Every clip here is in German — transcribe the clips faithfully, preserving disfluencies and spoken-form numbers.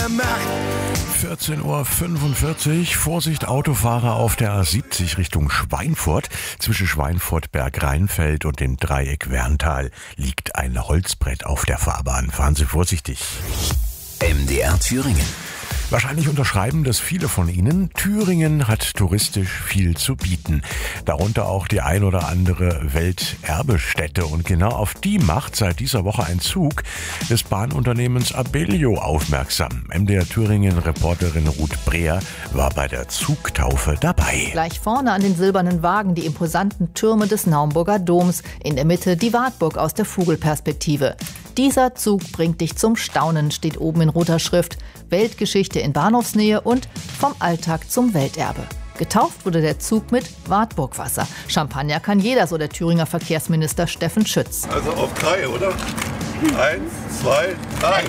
Nacht. vierzehn Uhr fünfundvierzig. Vorsicht, Autofahrer auf der A siebzig Richtung Schweinfurt. Zwischen Schweinfurt-Berg-Rheinfeld und dem Dreieck Werntal liegt ein Holzbrett auf der Fahrbahn. Fahren Sie vorsichtig. M D R Thüringen. Wahrscheinlich unterschreiben das viele von Ihnen. Thüringen hat touristisch viel zu bieten. Darunter auch die ein oder andere Welterbestätte. Und genau auf die macht seit dieser Woche ein Zug des Bahnunternehmens Abellio aufmerksam. M D R Thüringen-Reporterin Ruth Breer war bei der Zugtaufe dabei. Gleich vorne an den silbernen Wagen die imposanten Türme des Naumburger Doms. In der Mitte die Wartburg aus der Vogelperspektive. Dieser Zug bringt dich zum Staunen, steht oben in roter Schrift. Weltgeschichte in Bahnhofsnähe und vom Alltag zum Welterbe. Getauft wurde der Zug mit Wartburgwasser. Champagner kann jeder, so der Thüringer Verkehrsminister Steffen Schütz. Also auf drei, oder? Eins, zwei, drei.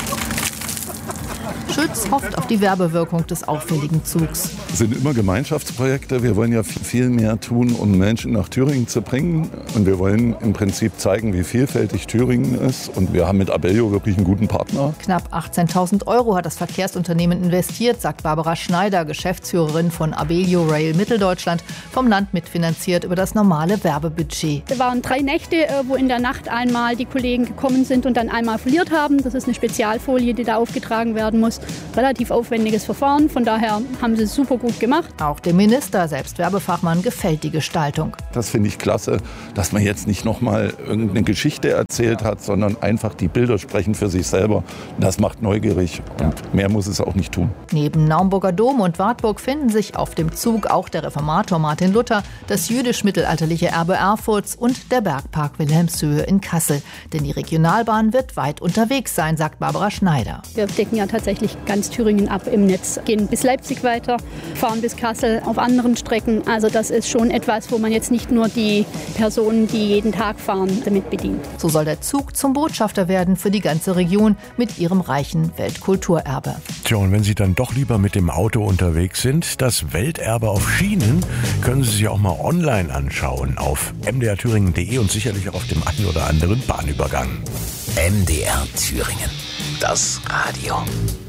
Schütz hofft auf die Werbewirkung des auffälligen Zugs. Es sind immer Gemeinschaftsprojekte. Wir wollen ja viel mehr tun, um Menschen nach Thüringen zu bringen. Und wir wollen im Prinzip zeigen, wie vielfältig Thüringen ist. Und wir haben mit Abellio wirklich einen guten Partner. Knapp achtzehntausend Euro hat das Verkehrsunternehmen investiert, sagt Barbara Schneider, Geschäftsführerin von Abellio Rail Mitteldeutschland, vom Land mitfinanziert über das normale Werbebudget. Es waren drei Nächte, wo in der Nacht einmal die Kollegen gekommen sind und dann einmal foliert haben. Das ist eine Spezialfolie, die da aufgetragen werden muss. Relativ aufwendiges Verfahren, von daher haben sie es super gut gemacht. Auch dem Minister, selbst Werbefachmann, gefällt die Gestaltung. Das finde ich klasse, dass man jetzt nicht nochmal irgendeine Geschichte erzählt hat, sondern einfach die Bilder sprechen für sich selber. Das macht neugierig und mehr muss es auch nicht tun. Neben Naumburger Dom und Wartburg finden sich auf dem Zug auch der Reformator Martin Luther, das jüdisch-mittelalterliche Erbe Erfurts und der Bergpark Wilhelmshöhe in Kassel. Denn die Regionalbahn wird weit unterwegs sein, sagt Barbara Schneider. Wir decken ja tatsächlich ganz Thüringen ab im Netz, gehen bis Leipzig weiter, fahren bis Kassel auf anderen Strecken. Also das ist schon etwas, wo man jetzt nicht nur die Personen, die jeden Tag fahren, damit bedient. So soll der Zug zum Botschafter werden für die ganze Region mit ihrem reichen Weltkulturerbe. Tja, und wenn Sie dann doch lieber mit dem Auto unterwegs sind, das Welterbe auf Schienen können Sie sich auch mal online anschauen auf m d r thüringen punkt d e und sicherlich auch auf dem einen oder anderen Bahnübergang. M D R Thüringen. Das Radio.